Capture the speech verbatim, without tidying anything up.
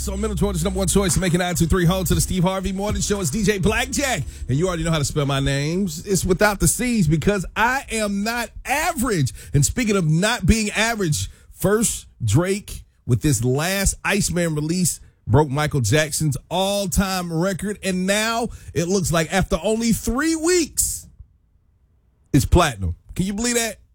Yes, on Middle Georgia's number one choice to make it nine two three home to the Steve Harvey Morning Show. It's D J Blackjack. And you already know how to spell my names. It's without the C's because I am not average. And speaking of not being average, first Drake with this last Iceman release broke Michael Jackson's all-time record. And now it looks like after only three weeks, it's platinum. Can you believe that?